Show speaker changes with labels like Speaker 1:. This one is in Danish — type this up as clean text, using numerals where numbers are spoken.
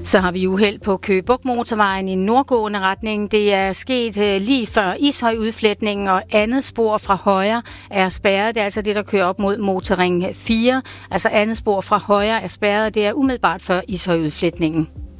Speaker 1: Så har vi uheld på Køge Bugt Motorvejen i nordgående retning. Det er sket lige før Ishøj-udfletningen, og andet spor fra højre er spærret. Det er altså det, der kører op mod Motorring 4. Altså andet spor fra højre er spærret. Det er umiddelbart før Ishøj-udfletningen.